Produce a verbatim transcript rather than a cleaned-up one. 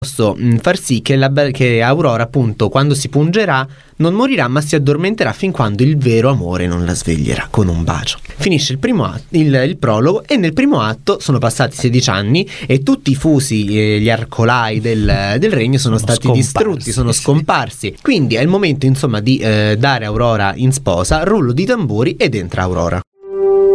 far sì che, la, che Aurora, appunto, quando si pungerà non morirà ma si addormenterà fin quando il vero amore non la sveglierà con un bacio. Finisce il primo atto, il, il prologo, e nel primo atto sono passati sedici anni e tutti i fusi, eh, gli arcolai del, del regno sono, sono stati scomparsi, distrutti, sono scomparsi. Quindi è il momento, insomma, di eh, dare Aurora in sposa, rullo di tamburi ed entra Aurora.